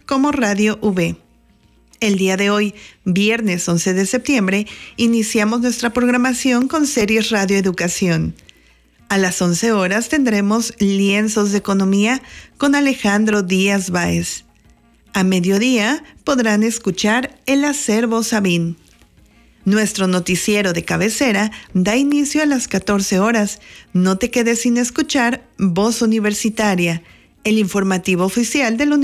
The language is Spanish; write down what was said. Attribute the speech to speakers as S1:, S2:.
S1: como Radio V. El día de hoy, viernes 11 de septiembre, iniciamos nuestra programación con series Radio Educación. A las 11 horas tendremos Lienzos de Economía con Alejandro Díaz Báez. A mediodía podrán escuchar El Acervo Sabín. Nuestro noticiero de cabecera da inicio a las 14 horas. No te quedes sin escuchar Voz Universitaria, el informativo oficial de la Universidad